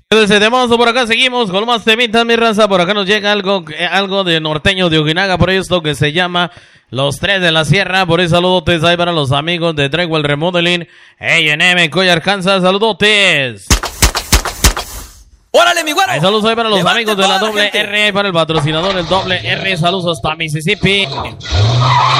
Entonces, de por acá seguimos con más temitas, mi raza. Por acá nos llega algo de norteño de Ojinaga, por esto que se llama Los Tres de la Sierra. Por ahí saludotes ahí para los amigos de Treguel Remodeling, A&M, Collar, Kansas. Saludotes. ¡Órale, mi güero! Hay saludos ahí para los Levante amigos de la toda doble gente. R, para el patrocinador, el doble R. Saludos hasta Mississippi.